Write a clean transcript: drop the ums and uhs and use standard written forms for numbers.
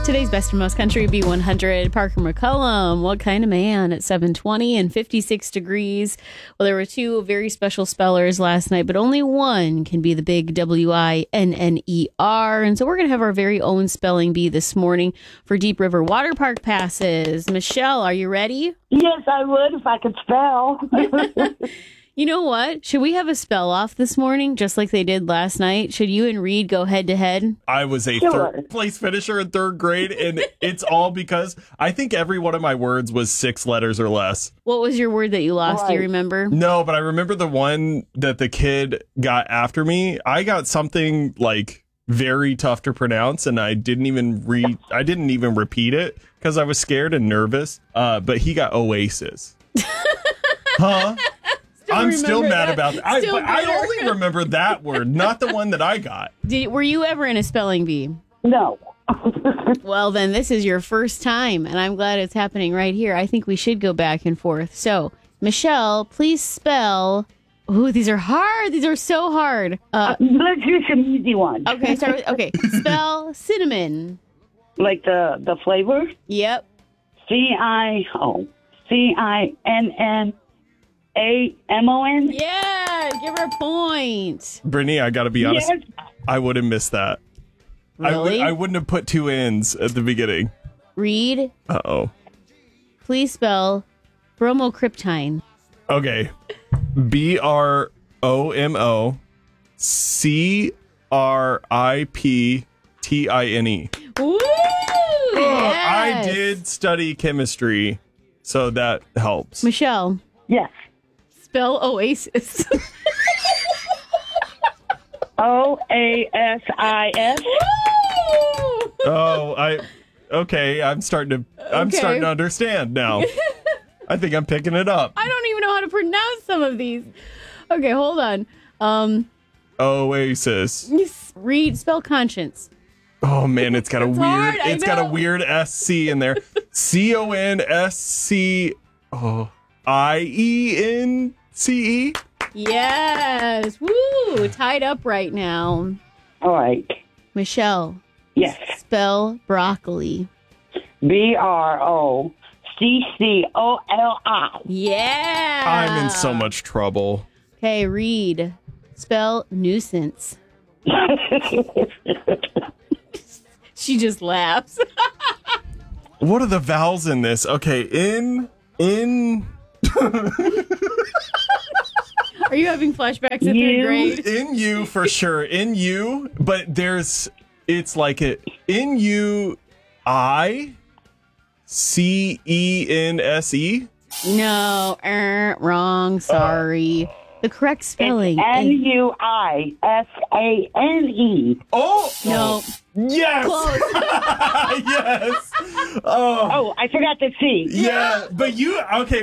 Today's Best and Most Country B100, Parker McCullum. What kind of man at 7:20 and 56 degrees? Well, there were two very special spellers last night, but only one can be the big WINNER. And so we're going to have our very own spelling bee this morning for Deep River Water Park passes. Michelle, are you ready? Yes, I would if I could spell. You know what? Should we have a spell off this morning, just like they did last night? Should you and Reed go head to head? I was a third place finisher in third grade, and it's all because I think every one of my words was 6 letters or less. What was your word that you lost? Do you remember? No, but I remember the one that the kid got after me. I got something like very tough to pronounce, and I didn't even repeat it because I was scared and nervous. But he got Oasis. Huh? I'm still mad about that. I only remember that word, not the one that I got. Were you ever in a spelling bee? No. Well, then this is your first time, and I'm glad it's happening right here. I think we should go back and forth. So, Michelle, please spell. Ooh, these are hard. These are so hard. Let's do some easy ones. Okay, start with, spell cinnamon. Like the flavor? Yep. CINNAMON. Yeah, give her a point. Brittany, I got to be honest. Yes. I would have missed that. Really? I wouldn't have put 2 N's at the beginning. Reed, Uh-oh. please spell bromocryptine. Okay. BROMOCRIPTINE. Woo! I Yes. did study chemistry, so that helps. Michelle, Yes. spell Oasis. OASIS. Oh, okay, I'm starting to understand now. I think I'm picking it up. I don't even know how to pronounce some of these. Okay, hold on. Oasis. Reed, spell conscience. Oh man, it's got a hard, I got a know. weird SC in there. CONSC IENCE. Yes. Woo! Tied up right now. All right. Michelle, Yes. spell broccoli. BROCCOLI. Yeah. I'm in so much trouble. Okay, Reed, spell nuisance. She just laughs. What are the vowels in this? Okay, in. Are you having flashbacks to third grade? In you for sure. In you, but it's like it. In you, ICENSE. No, wrong. Sorry. The correct spelling is NUISANE. Oh no. Yes. Close. Yes. Oh Oh, I forgot the C. yeah, but you okay?